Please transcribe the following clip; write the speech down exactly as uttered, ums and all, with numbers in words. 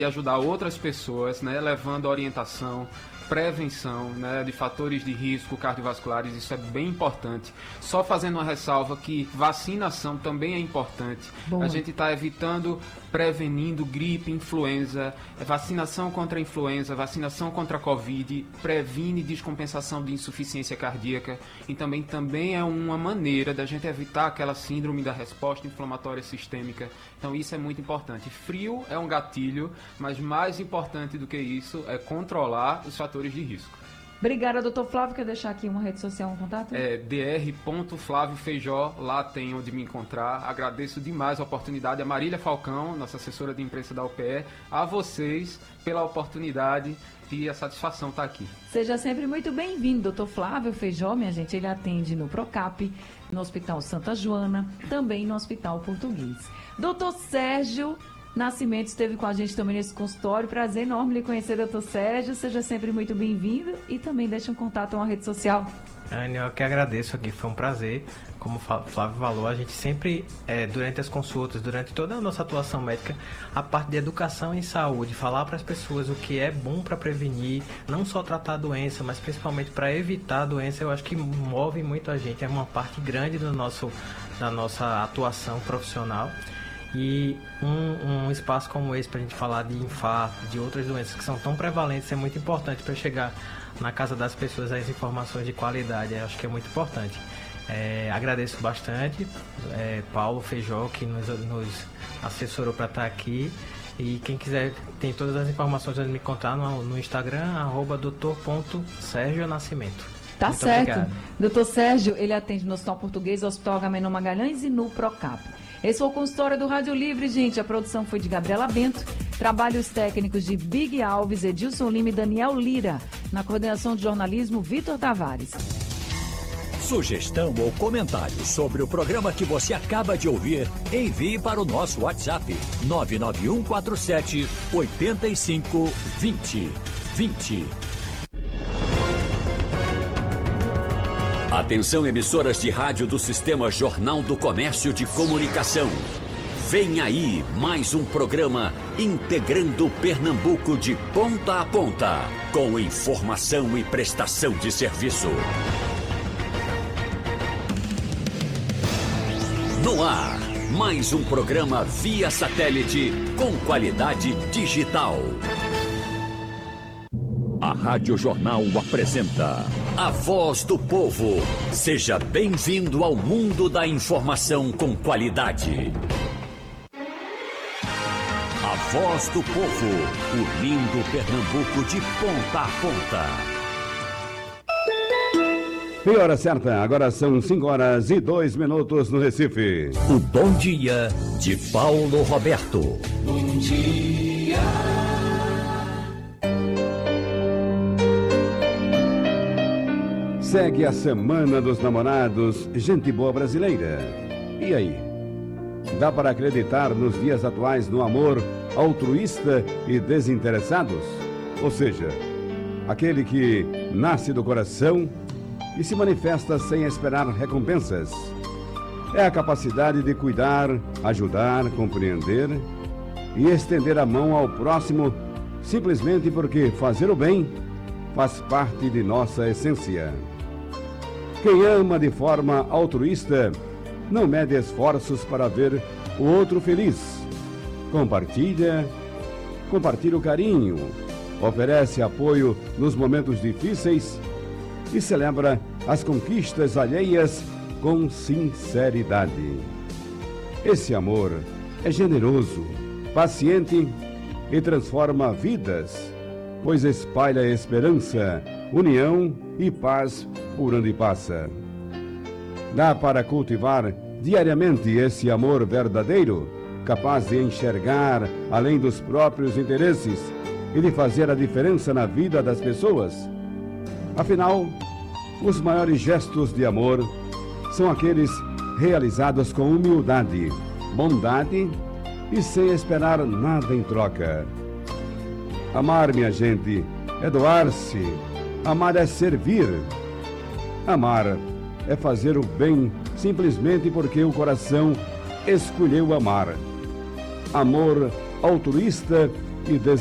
e ajudar outras pessoas, né, levando orientação, prevenção, né, de fatores de risco cardiovasculares. Isso é bem importante. Só fazendo uma ressalva que vacinação também é importante. Bom. A gente está evitando, prevenindo gripe, influenza, vacinação contra a influenza, vacinação contra a Covid, previne descompensação de insuficiência cardíaca e também, também é uma maneira da gente evitar aquela síndrome da resposta inflamatória sistêmica. Então isso é muito importante. Frio é um gatilho, mas mais importante do que isso é controlar os fatores de risco. Obrigada, doutor Flávio. Quer deixar aqui uma rede social, um contato? É dr ponto flávio feijó, lá tem onde me encontrar. Agradeço demais a oportunidade. A Marília Falcão, nossa assessora de imprensa da U P E, a vocês pela oportunidade e a satisfação estar aqui. Seja sempre muito bem-vindo, doutor Flávio Feijó, minha gente. Ele atende no Procap, no Hospital Santa Joana, também no Hospital Português. doutor Sérgio Nascimento esteve com a gente também nesse consultório. Prazer enorme lhe conhecer, doutor Sérgio. Seja sempre muito bem-vindo e também deixe um contato, uma rede social. Anne, eu que agradeço aqui, foi um prazer. Como o Flávio falou, a gente sempre, é, durante as consultas, durante toda a nossa atuação médica, a parte de educação em saúde, falar para as pessoas o que é bom para prevenir, não só tratar a doença, mas principalmente para evitar a doença, eu acho que move muito a gente, é uma parte grande do nosso, da nossa atuação profissional. E um, um espaço como esse para a gente falar de infarto, de outras doenças que são tão prevalentes, é muito importante para chegar na casa das pessoas as informações de qualidade. Eu acho que é muito importante. É, agradeço bastante é, Paulo Feijó, que nos, nos assessorou para estar aqui. E quem quiser, tem todas as informações para me encontrar no, no Instagram, arroba doutor ponto sérgio nascimento. Tá muito certo. Obrigado. doutor Sérgio, ele atende no Hospital Português, Hospital Agamenon Magalhães e no Procap. Esse foi o consultório do Rádio Livre, gente. A produção foi de Gabriela Bento. Trabalhos técnicos de Big Alves, Edilson Lima e Daniel Lira. Na coordenação de jornalismo, Vitor Tavares. Sugestão ou comentário sobre o programa que você acaba de ouvir, envie para o nosso WhatsApp nove nove um quatro sete oito cinco dois zero dois zero. Atenção, emissoras de rádio do Sistema Jornal do Comércio de Comunicação. Vem aí mais um programa integrando Pernambuco de ponta a ponta, com informação e prestação de serviço. No ar, mais um programa via satélite com qualidade digital. A Rádio Jornal apresenta A Voz do Povo. Seja bem-vindo ao mundo da informação com qualidade. A Voz do Povo, unindo Pernambuco de ponta a ponta. E hora certa, agora são cinco horas e dois minutos no Recife. O Bom Dia de Paulo Roberto. Bom dia. Segue a Semana dos Namorados, gente boa brasileira. E aí? Dá para acreditar nos dias atuais no amor altruísta e desinteressados? Ou seja, aquele que nasce do coração e se manifesta sem esperar recompensas. É a capacidade de cuidar, ajudar, compreender e estender a mão ao próximo simplesmente porque fazer o bem faz parte de nossa essência. Quem ama de forma altruísta não mede esforços para ver o outro feliz. Compartilha, compartilha o carinho, oferece apoio nos momentos difíceis e celebra as conquistas alheias com sinceridade. Esse amor é generoso, paciente e transforma vidas, pois espalha esperança, união e paz por onde passa. Dá para cultivar diariamente esse amor verdadeiro, capaz de enxergar além dos próprios interesses e de fazer a diferença na vida das pessoas. Afinal, os maiores gestos de amor são aqueles realizados com humildade, bondade e sem esperar nada em troca. Amar, minha gente, é doar-se. Amar é servir. Amar é fazer o bem simplesmente porque o coração escolheu amar. Amor altruísta e